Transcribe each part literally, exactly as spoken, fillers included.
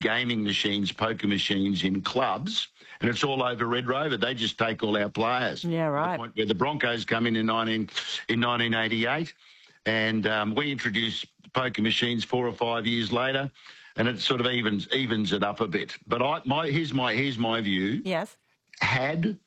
gaming machines, poker machines in clubs, and it's all over Red Rover. They just take all our players. Yeah, right. To the point where the Broncos come in in, nineteen, in nineteen eighty-eight, and um, we introduced poker machines four or five years later, and it sort of evens evens it up a bit. But I, my here's my here's my view. Yes. Had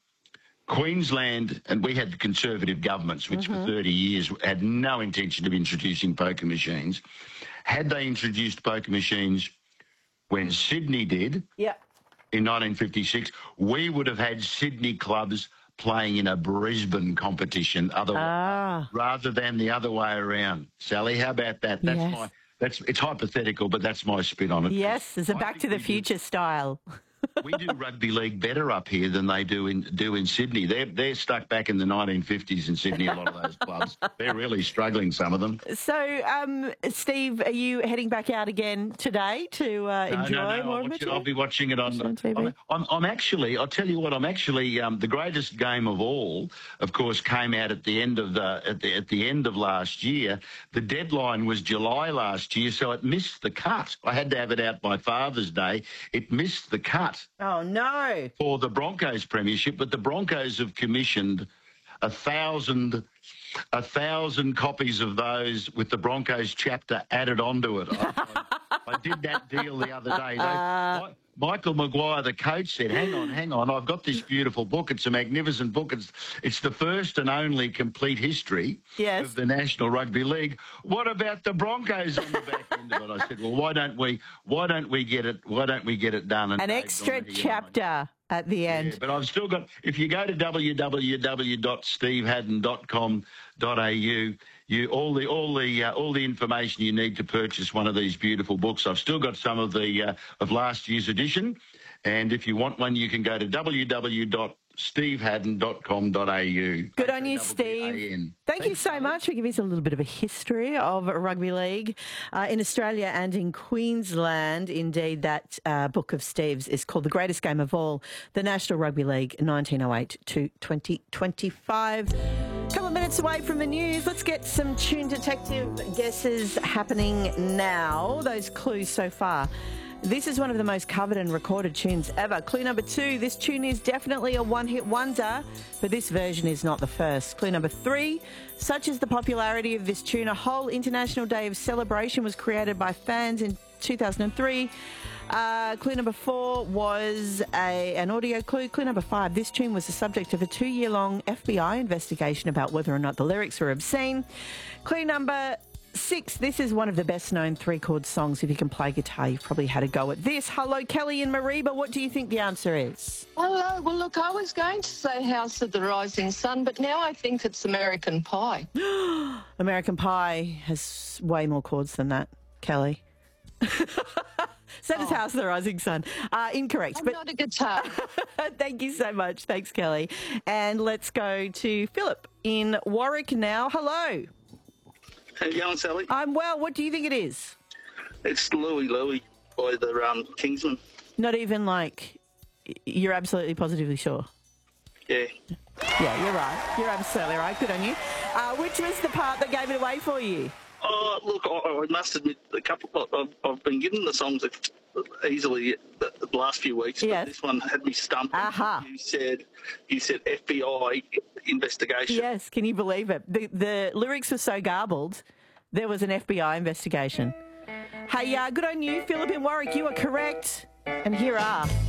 Queensland, and we had Conservative governments, which mm-hmm. for thirty years had no intention of introducing poker machines. Had they introduced poker machines when Sydney did, yeah. in nineteen fifty-six, we would have had Sydney clubs playing in a Brisbane competition other, ah. rather than the other way around. Sally, how about that? That's yes. my that's it's hypothetical, but that's my spin on it. Yes, it's a Back to the Future do, style. We do rugby league better up here than they do in do in Sydney. They're they're stuck back in the nineteen fifties in Sydney. A lot of those clubs, they're really struggling. Some of them. So, um, Steve, are you heading back out again today to uh, no, enjoy no, no, more I'll of it? I'll be watching it on, on T V. I'm, I'm, I'm actually. I'll tell you what. I'm actually um, the greatest game of all. Of course, came out at the end of the at the at the end of last year. The deadline was July last year, so it missed the cut. I had to have it out by Father's Day. It missed the cut. Oh no. For the Broncos premiership, but the Broncos have commissioned a thousand, a thousand copies of those with the Broncos chapter added onto it. I, I, I did that deal the other day. They, uh, Michael Maguire, the coach, said, hang on, hang on, I've got this beautiful book. It's a magnificent book. It's it's the first and only complete history yes. of the National Rugby League. What about the Broncos on the back end of it? I said, well, why don't we why don't we get it why don't we get it done? And An extra chapter at the end. Yeah, but I've still got, if you go to w w w dot steve haddon dot com dot a u, you all the all the uh, all the information you need to purchase one of these beautiful books. I've still got some of the uh, of last year's edition, and if you want one, you can go to w w w dot steve haddon dot com dot a u. Good on you, Steve. Thank you so much for giving us a little bit of a history of rugby league uh, in Australia and in Queensland. Indeed, that uh, book of Steve's is called The Greatest Game of All, the National Rugby League, nineteen oh eight to twenty twenty-five. A couple of minutes away from the news. Let's get some tune detective guesses happening now. Those clues so far. This is one of the most covered and recorded tunes ever. Clue number two, this tune is definitely a one-hit wonder, but this version is not the first. Clue number three, such is the popularity of this tune, a whole international day of celebration was created by fans in two thousand three. Uh, clue number four was a, an audio clue. Clue number five, this tune was the subject of a two-year-long F B I investigation about whether or not the lyrics were obscene. Clue number six, this is one of the best-known three-chord songs. If you can play guitar, you've probably had a go at this. Hello, Kelly and Mariba. What do you think the answer is? Hello. Well, look, I was going to say House of the Rising Sun, but now I think it's American Pie. American Pie has way more chords than that, Kelly. So does oh. House of the Rising Sun. Uh, incorrect. I'm but not a guitar. Thank you so much. Thanks, Kelly. And let's go to Philip in Warwick now. Hello. How you going, Sally? I'm well. What do you think it is? It's Louie Louie by the um, Kingsmen. Not even like, you're absolutely positively sure? Yeah. Yeah, you're right. You're absolutely right. Good on you. Uh, which was the part that gave it away for you? Oh, look, I, I must admit, a couple. I've, I've been given the songs easily the, the last few weeks, yes. but this one had me stumped. Aha. You said, you said F B I investigation. Yes, can you believe it? The, the lyrics were so garbled, there was an F B I investigation. Hey, uh, good on you, Philip in Warwick. You are correct. And here are